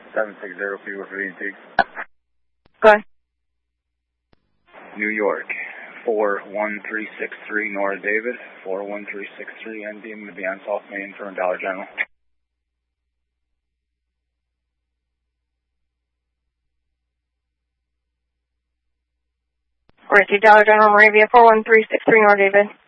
760 people for VT. Go ahead. New York, 41363 Nora David, 41363 ND, I'm going to be on South Main for Dollar General. Receive Dollar General Moravia, 41363 Nora David.